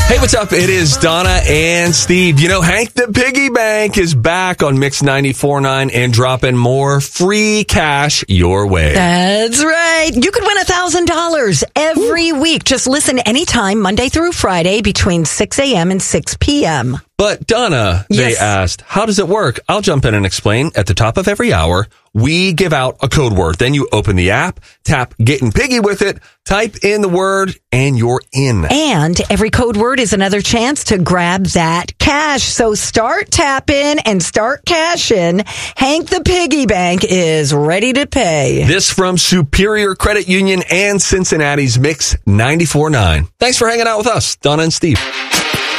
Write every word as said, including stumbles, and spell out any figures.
Hey, what's up? It is Donna and Steve. You know, Hank the Piggy Bank is back on Mix ninety-four point nine and dropping more free cash your way. That's right. You could win one thousand dollars every Ooh. week. Just listen anytime, Monday through Friday, between six a.m. and six p.m. But Donna, yes. they asked, how does it work? I'll jump in and explain. At the top of every hour, we give out a code word. Then you open the app, tap Getting Piggy with it, type in the word, and you're in. And every code word is another chance to grab that cash. So start tapping and start cashing. Hank the Piggy Bank is ready to pay. This from Superior Credit Union and Cincinnati's Mix ninety-four point nine. Thanks for hanging out with us, Donna and Steve.